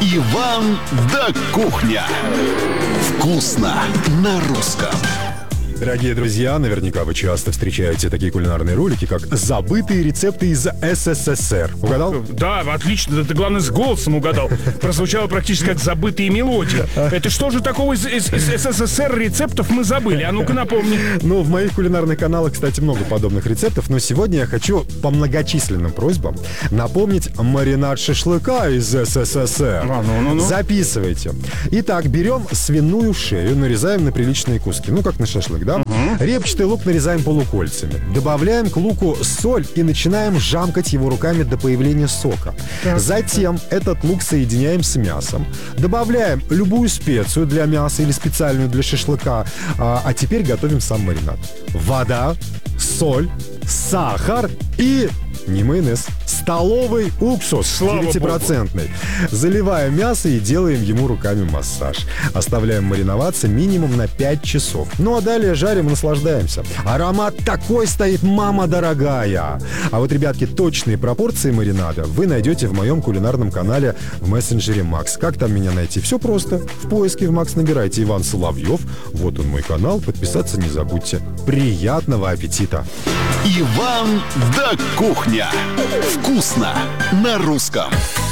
Иван да кухня. Вкусно на русском. Дорогие друзья, наверняка вы часто встречаете такие кулинарные ролики, как «Забытые рецепты из СССР». Угадал? Да, отлично, ты, главное, с голосом угадал. Прозвучало практически как забытые мелодии. Это что же такого из СССР рецептов мы забыли? А ну-ка напомни. Ну, в моих кулинарных каналах, кстати, много подобных рецептов, но сегодня я хочу по многочисленным просьбам напомнить маринад шашлыка из СССР. Записывайте. Итак, берем свиную шею, нарезаем на приличные куски, ну, как на шашлык, да? Репчатый лук нарезаем полукольцами. Добавляем к луку соль и начинаем жамкать его руками до появления сока. Затем этот лук соединяем с мясом. Добавляем любую специю для мяса или специальную для шашлыка. А теперь готовим сам маринад. Вода, соль, сахар и... не майонез, столовый уксус 9%. Заливаем мясо и делаем ему руками массаж. Оставляем мариноваться минимум на 5 часов. Ну а далее жарим и наслаждаемся. Аромат такой стоит, мама дорогая. А вот, ребятки, точные пропорции маринада вы найдете в моем кулинарном канале в мессенджере Макс. Как там меня найти? Все просто. В поиске в Макс набирайте Иван Соловьев. Вот он мой канал. Подписаться не забудьте. Приятного аппетита! Иван да кухня. Вкусно на русском.